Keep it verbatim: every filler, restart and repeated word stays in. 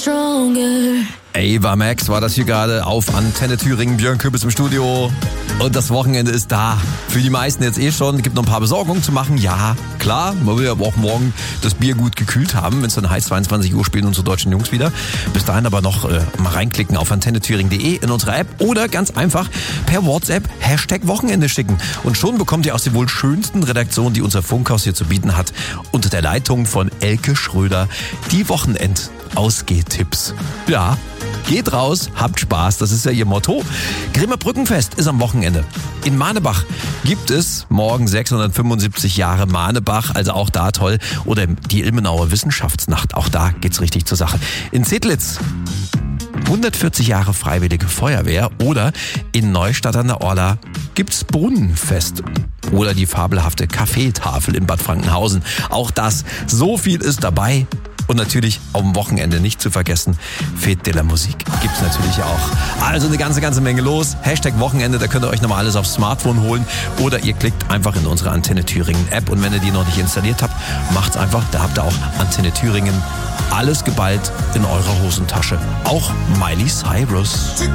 Stronger. Ava Max war das hier gerade auf Antenne Thüringen. Björn Kürbis im Studio. Und das Wochenende ist da. Für die meisten jetzt eh schon. Es gibt noch ein paar Besorgungen zu machen. Ja, klar. Man will aber auch morgen das Bier gut gekühlt haben. Wenn es dann heißt, zweiundzwanzig Uhr spielen unsere deutschen Jungs wieder. Bis dahin aber noch äh, mal reinklicken auf antenne thüringen punkt de in unsere App. Oder ganz einfach per WhatsApp Hashtag Wochenende schicken. Und schon bekommt ihr aus der wohl schönsten Redaktion, die unser Funkhaus hier zu bieten hat, unter der Leitung von Elke Schröder, die Wochenend-Ausgehtipps. Ja. Geht raus, habt Spaß, das ist ja ihr Motto. Grimmer Brückenfest ist am Wochenende. In Manebach gibt es morgen sechshundertfünfundsiebzig Jahre Manebach, also auch da toll. Oder die Ilmenauer Wissenschaftsnacht, auch da geht's richtig zur Sache. In Zedlitz hundertvierzig Jahre Freiwillige Feuerwehr oder in Neustadt an der Orla gibt's Brunnenfest. Oder die fabelhafte Kaffeetafel in Bad Frankenhausen. Auch das, so viel ist dabei. Und natürlich am Wochenende nicht zu vergessen, Fête de la Musique gibt's natürlich auch. Also eine ganze, ganze Menge los. Hashtag Wochenende, da könnt ihr euch nochmal alles aufs Smartphone holen. Oder ihr klickt einfach in unsere Antenne Thüringen App. Und wenn ihr die noch nicht installiert habt, macht's einfach. Da habt ihr auch Antenne Thüringen. Alles geballt in eurer Hosentasche. Auch Miley Cyrus.